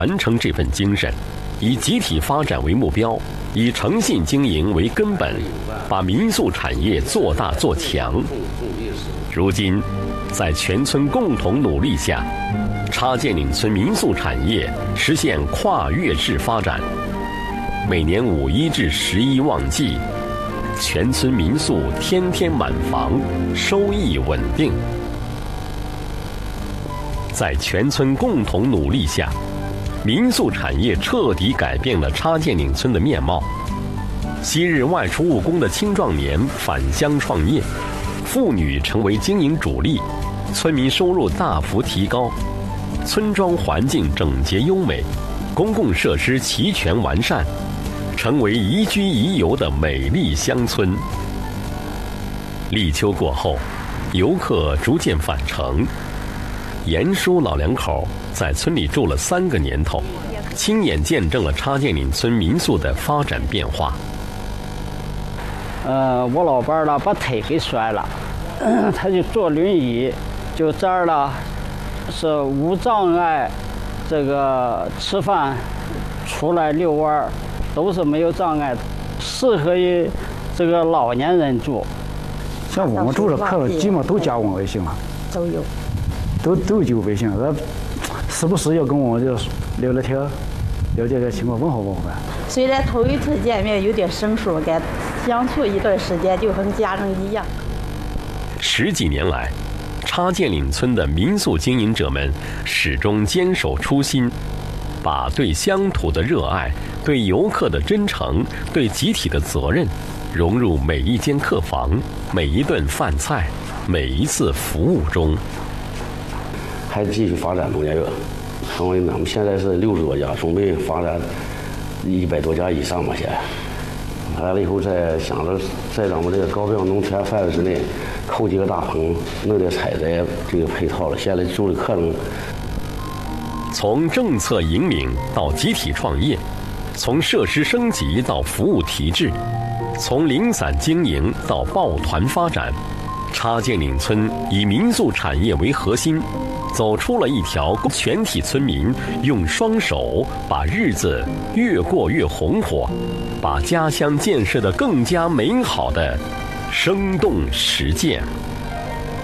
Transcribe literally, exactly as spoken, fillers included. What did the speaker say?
完成这份精神，以集体发展为目标，以诚信经营为根本，把民宿产业做大做强。如今，在全村共同努力下，插建岭村民宿产业实现跨越式发展。每年五一至十一旺季，全村民宿天天满房，收益稳定。在全村共同努力下，民宿产业彻底改变了插建岭村的面貌。昔日外出务工的青壮年返乡创业，妇女成为经营主力，村民收入大幅提高，村庄环境整洁优美，公共设施齐全完善，成为宜居宜游的美丽乡村。立秋过后，游客逐渐返程。严叔老两口在村里住了三个年头，亲眼见证了插建岭村民宿的发展变化。 呃，我老伴儿呢把腿给摔了，嗯、他就坐轮椅，就这儿呢是无障碍，这个吃饭、出来遛弯儿都是没有障碍，适合于这个老年人住。 像我们住的客基本都加我微信了， 都有。 都都有微信，他时不时要跟我就聊聊天，了解个情况，问候问候呗。 虽然头一次见面有点生疏，该相处一段时间就和家人一样。 十几年来，插建岭村的民宿经营者们始终坚守初心，把对乡土的热爱、对游客的真诚、对集体的责任融入每一间客房、每一顿饭菜、每一次服务中。 还继续发展农家乐，成为我们现在是六十多家，准备发展一百多家以上吧。现在来了以后，再想着在咱们这个高标农田范围之内，扣几个大棚，弄点采摘这个配套了。现在住的客人， 从政策引领到集体创业，从设施升级到服务提质，从零散经营到抱团发展，插建岭村以民宿产业为核心，走出了一条全体村民用双手把日子越过越红火，把家乡建设得更加美好的生动实践。